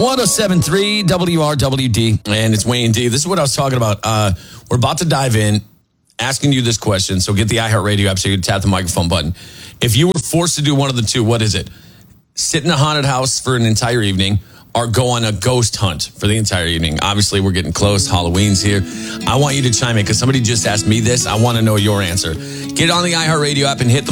1073 WRWD, and it's Wayne D. This is what I was talking about. We're about to dive in, asking you this question. So get the iHeartRadio app so you can tap the microphone button. If you were forced to do one of the two, what is it? Sit in a haunted house for an entire evening, or go on a ghost hunt for the entire evening? Obviously, we're getting close. Halloween's here. I want you to chime in because somebody just asked me this. I want to know your answer. Get on the iHeartRadio app and hit the